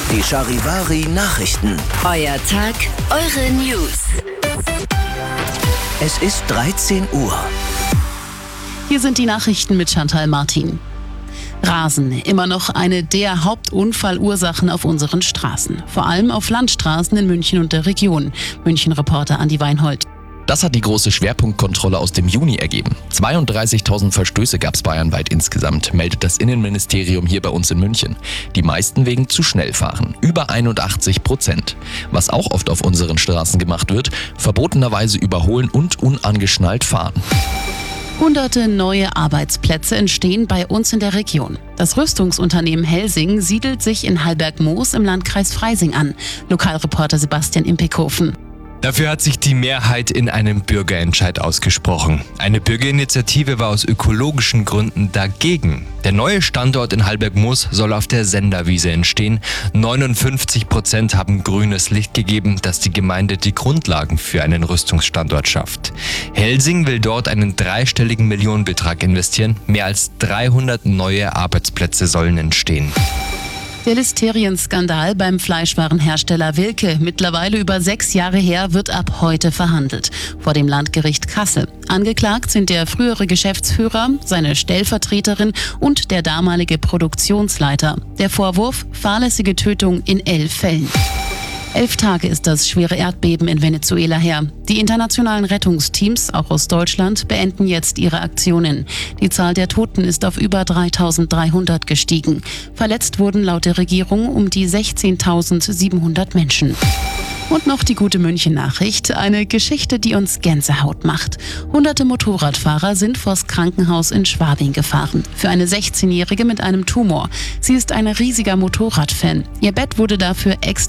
Die Charivari Nachrichten. Euer Tag, eure News. Es ist 13 Uhr. Hier sind die Nachrichten mit Chantal Martin. Rasen, immer noch eine der Hauptunfallursachen auf unseren Straßen. Vor allem auf Landstraßen in München und der Region. München-Reporter Andi Weinhold. Das hat die große Schwerpunktkontrolle aus dem Juni ergeben. 32.000 Verstöße gab es bayernweit insgesamt, meldet das Innenministerium hier bei uns in München. Die meisten wegen zu schnell fahren, über 81%. Was auch oft auf unseren Straßen gemacht wird, verbotenerweise überholen und unangeschnallt fahren. Hunderte neue Arbeitsplätze entstehen bei uns in der Region. Das Rüstungsunternehmen Helsing siedelt sich in Hallberg-Moos im Landkreis Freising an. Lokalreporter Sebastian Impekhofen. Dafür hat sich die Mehrheit in einem Bürgerentscheid ausgesprochen. Eine Bürgerinitiative war aus ökologischen Gründen dagegen. Der neue Standort in Hallberg-Moos soll auf der Senderwiese entstehen. 59% haben grünes Licht gegeben, dass die Gemeinde die Grundlagen für einen Rüstungsstandort schafft. Helsing will dort einen dreistelligen Millionenbetrag investieren. Mehr als 300 neue Arbeitsplätze sollen entstehen. Der Listerien-Skandal beim Fleischwarenhersteller Wilke, mittlerweile über 6 Jahre her, wird ab heute verhandelt. Vor dem Landgericht Kassel. Angeklagt sind der frühere Geschäftsführer, seine Stellvertreterin und der damalige Produktionsleiter. Der Vorwurf: fahrlässige Tötung in 11 Fällen. 11 Tage ist das schwere Erdbeben in Venezuela her. Die internationalen Rettungsteams, auch aus Deutschland, beenden jetzt ihre Aktionen. Die Zahl der Toten ist auf über 3.300 gestiegen. Verletzt wurden laut der Regierung um die 16.700 Menschen. Und noch die gute München-Nachricht, eine Geschichte, die uns Gänsehaut macht. Hunderte Motorradfahrer sind vors Krankenhaus in Schwabing gefahren. Für eine 16-Jährige mit einem Tumor. Sie ist ein riesiger Motorradfan. Ihr Bett wurde dafür extra